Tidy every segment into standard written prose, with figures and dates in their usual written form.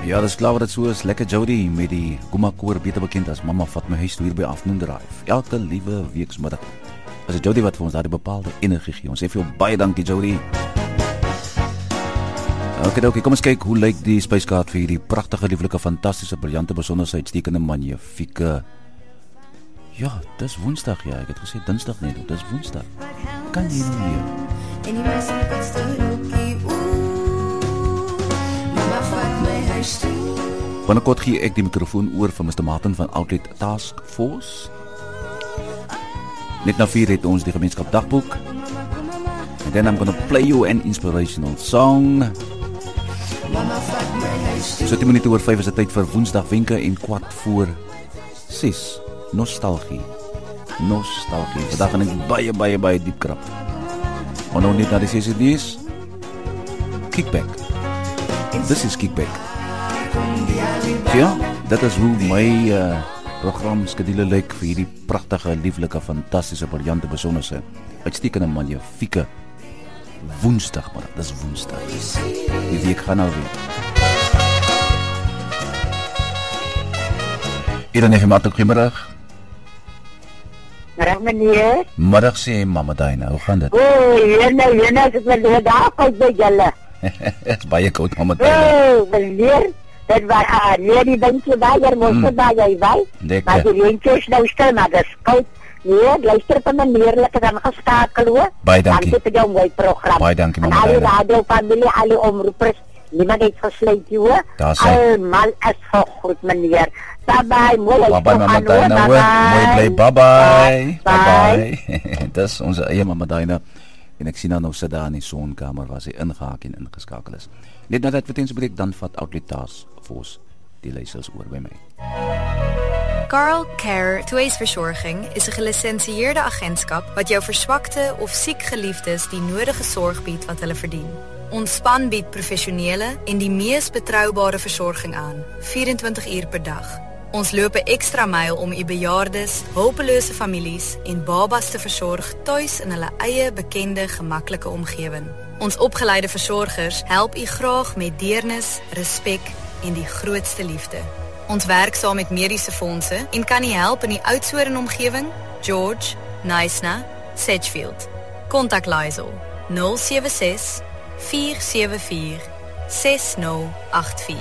Ja, dis klaar wat dit so is. Lekker Jody met die Guma-koor, beter bekend as Mama Vat My Huis toe hier by Afternoon Drive. Elke liewe weeksmiddag. As dit Jody wat vir ons daardie bepaalde energie gee. Ons sê vir jou baie dankie Jody. Okay, kom ons kyk hoe lyk die spyskaart vir hierdie pragtige, lieflike, fantastiese, briljante, besonderse, uitstekende, magnifieke. Ja, dis Woensdag ja, ek het gesê Dinsdag net, dis Woensdag. Kan jy nie meer? En die mense wat stilloekie, Mama Vat My Huis toe. Binnekort gee ek die mikrofoon oor vir Mr. Martin van Outlet Task Force. Net na 4 het ons die gemeenskap dagboek. And then I'm gonna play you an inspirational song. So 10 minute oor 5 is dit tyd vir Woensdag wenke en 5:45. Nostalgie. Vandag gaan ek baie diep krap. Maar nou net na die CCD's. Kickback. This is Kickback. Ja, dit is hoe my programskedule lyk vir hierdie pragtige, lieflike, fantastiese, briljante, besonderse, uitstekende, magnifieke Woensdag, maar dit is Woensdag. Die week gaan nou weer. Iedereen heeft maat ook goeiemiddag. Middag meneer. Middag sê Mama Dina, hoe gaan dit? Jene, ek het my daar koud by julle. Het is baie koud, Mama Dina. Meneer, dit was nee, die dinkie baie, moest baie, maar die lintjes nou stil, maar dit is koud. Nee, luister op meneer, ek het dan geskakel hoor. Baie dankie. Dankie vir jou mooi program. Baie dankie, Mama Dina. En al die radiofamilie, al die omroepers, niemand het gesluit hoor. Almal is goed meneer. Bye-bye, mooi bye Mama Dina hoor. Mooi bly, bye-bye. Dis ons eie Mama Dina. En ek sien nou sit daar in die sonkamer waar sy ingehaak en ingeskakel is. Net nadat we tens breek, dan vat Outlet Task Force die leisers oor by my. Carl Care Tweesverzorging is 'n gelisensieerde agentskap wat jou verswakte of siek geliefdes die nodige sorg bied wat hulle verdien. Ons span bied professionele en die mees betroubare versorging aan, 24 uur per dag. Ons loop 'n ekstra myl om u bejaardes, hulpelose families en babas te versorg tuis in hulle eie bekende, gemaklike omgewing. Ons opgeleide versorgers help u graag met deernis, respek en die grootste liefde. Ons werk saam met mediese fondse en kan u help in die Oudtshoorn omgewing, George, Knysna, Sedgefield. Kontak Lysel 076 474 6084.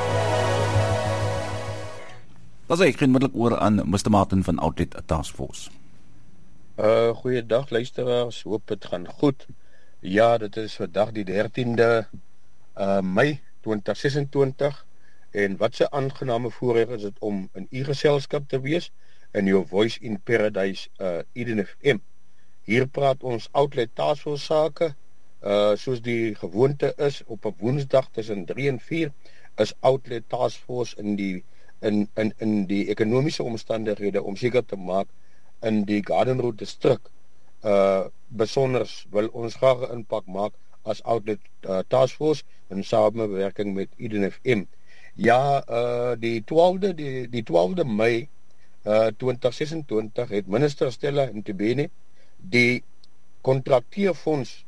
Dan sê ek onmiddellik oor aan Mr. Martin van Outlet Task Force. Goeiedag luisteraars, hoop het gaan goed. Ja, dit is vandag die 13de Mei 2026 en wat 'n aangename voorreg is dit om in u geselskap te wees in jou Voice in Paradise Eden FM. Hier praat ons Outlet Task Force sake, soos die gewoonte is op 'n Woensdag tussen 3 en 4 is Outlet Task Force in die ekonomiese omstandighede om seker te maak in die Garden Road distrik besonders wil ons graag 'n impak maak as Outlet Task Force in samewerking met Eden FM. Ja, die 12de Mei 2026 het minister Stella Ntebeni die kontrakteerfonds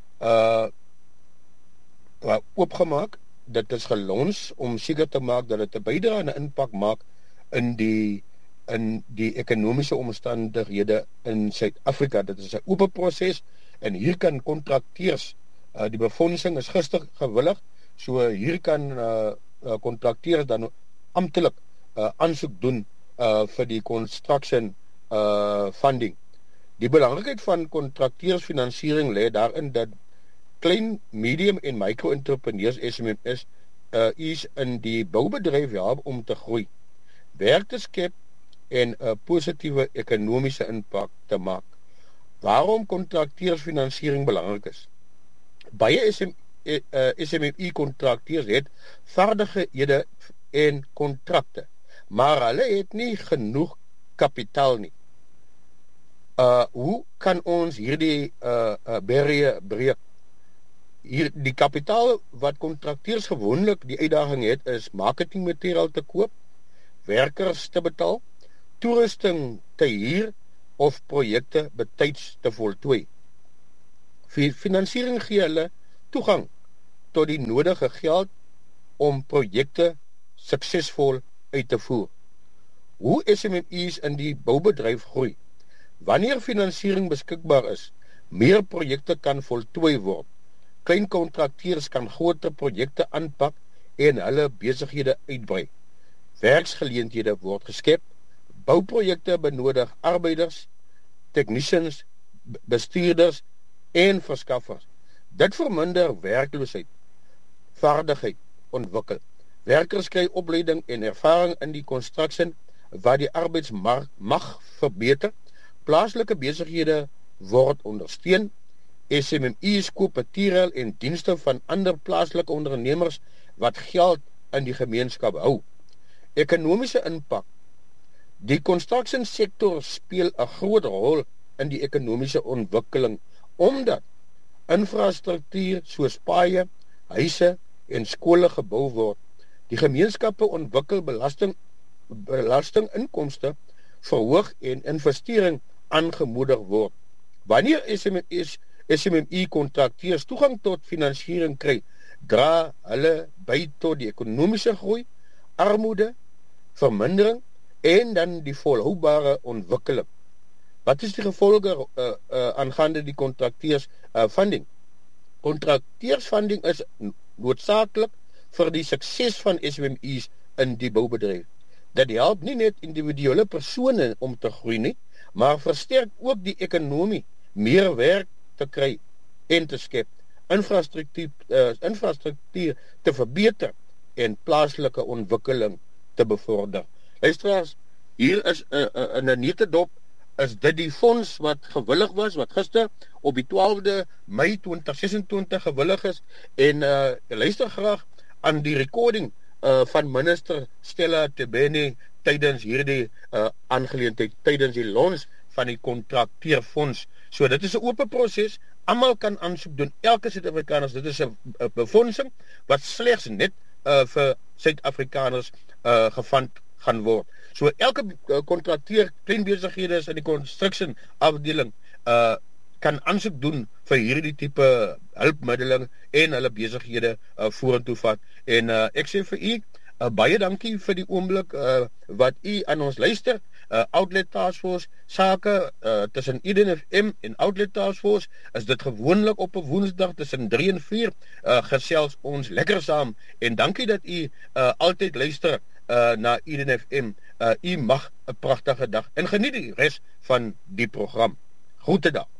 oopgemaak. Dit is gelons om seker te maak dat dit 'n bydrae en 'n impak maak in die ekonomiese omstandighede in Suid-Afrika. Dit is 'n oop proses en hier kan kontrakteurs, die befondsing is gister gewillig, so hier kan kontrakteurs dan amptelik aansoek doen vir die construction funding. Die belangrikheid van kontrakteursfinansiering lê daarin dat klein, medium en micro-entrepreneurs SMM's is in die boubedryf help om te groei, werk te skep en 'n positiewe ekonomiese impak te maak. Waarom kontrakteursfinansiering belangrik is? Baie SMME-kontrakteurs het vaardighede en kontrakte, maar hulle het nie genoeg kapitaal nie. Hoe kan ons hierdie barrière breek? Die kapitaal wat kontrakteurs gewoonlik die uitdaging het, is marketingmateriaal te koop, werkers te betaal, toerusting te huur of projekte betyds te voltooi. Finansiering gee hulle toegang tot die nodige geld om projekte suksesvol uit te voer. Hoe SMME's in die boubedryf groei? Wanneer finansiering beskikbaar is, meer projekte kan voltooi word. Klein kontrakteurs kan groter projekte aanpak en hulle besighede uitbrei. Werksgeleenthede word geskep. Bouprojekte benodig arbeiders, technicians, bestuurders en verskaffers. Dit verminder werkloosheid, vaardigheid ontwikkel. Werkers kry opleiding en ervaring in die construction wat die arbeidsmark mag verbeter. Plaaslike besighede word ondersteun. SMME's koop materiaal en dienste van ander plaaslike ondernemers wat geld in die gemeenskap hou. Ekonomiese impak. Die construction sektor speel 'n groot rol in die ekonomiese ontwikkeling omdat infrastruktuur soos paaie, huise en skole gebou word. Die gemeenskappe ontwikkel belastinginkomste verhoog en investering aangemoedig word. Wanneer SMME kontrakteurs toegang tot finansiering kry, dra hulle by tot die ekonomiese groei, armoede, vermindering en dan die volhoubare ontwikkeling. Wat is die gevolge aangaande die kontrakteursfunding? Kontrakteursfunding is noodsaaklik vir die sukses van SMME's in die boubedryf. Dit help nie net individuele persone om te groei nie, maar versterk ook die ekonomie, meer werk te kry en te skep, infrastruktuur te verbeter en plaaslike ontwikkeling te bevorder. Luisteraars, hier is in 'n netedop is dit die fonds wat gewillig was, wat gister op die 12de Mei 2026 gewillig is, en luister graag aan die recording van minister Stella Tebeni tydens hierdie aangeleentheid, tydens die launch van die kontrakteurfonds. So dit is 'n oop proses, almal kan aansoek doen, elke Suid-Afrikaners, dit is 'n befondsing wat slegs net vir Suid-Afrikaners gefund gaan word. So elke kontrakteur, klein besighede is in die construction afdeling kan aansoek doen vir hierdie tipe hulpmiddeling en hulle besighede vorentoe vat. En ek sê vir u, baie dankie vir die oomblik wat u aan ons luister. Outlet Task Force sake tussen Eden FM en Outlet Task Force is dit gewoonlik op 'n Woensdag tussen 3 en 4 gesels ons lekker saam, en dankie dat u altyd luister na Eden FM. U mag 'n pragtige dag en geniet die res van die program. Goeiedag.